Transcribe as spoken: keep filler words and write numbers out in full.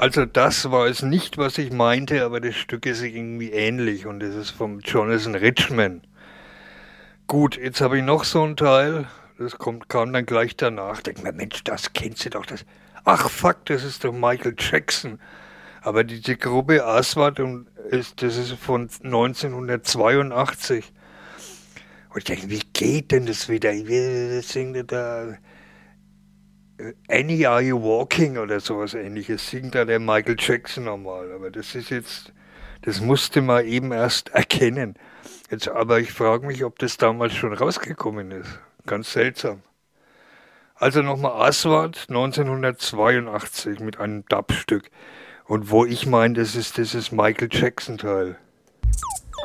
Also das war es nicht, was ich meinte, aber das Stück ist irgendwie ähnlich und das ist vom Jonathan Richman. Gut, jetzt habe ich noch so ein Teil, das kommt, kam dann gleich danach. Denk mir, Mensch, das kennst du doch. Das. Ach fuck, das ist doch Michael Jackson. Aber diese Gruppe Aswad und ist, das ist von neunzehnhundertzweiundachtzig. Und ich denke, wie geht denn das wieder? Wie singt da Annie, Are You Walking oder sowas ähnliches? Singt da der Michael Jackson nochmal. Aber das ist jetzt, das musste man eben erst erkennen. Jetzt, aber ich frage mich, ob das damals schon rausgekommen ist. Ganz seltsam. Also nochmal Aswad neunzehnhundertzweiundachtzig mit einem Dubstück. Und wo ich meine, das ist dieses Michael Jackson Teil.